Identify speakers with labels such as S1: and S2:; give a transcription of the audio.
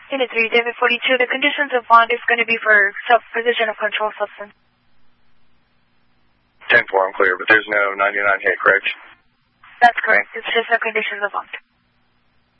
S1: Unit 3, David 42, the conditions of bond is going to be for possession of controlled substance.
S2: 10-4, I'm clear, but there's no 99 hit, correct?
S1: That's correct. It's just the conditions of bond.